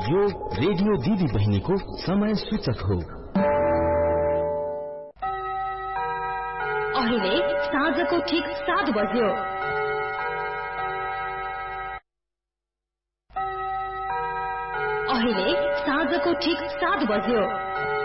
यो रेडियो दिदी बहिनीको समय सूचक हो। अहिले साँझको ठीक 7 बज्यो। अहिले साँझको ठीक 7 बज्यो।